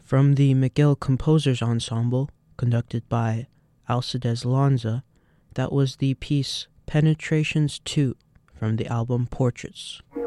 From the McGill Composers Ensemble, conducted by Alcides Lanza, that was the piece Penetrations 2 from the album Portraits.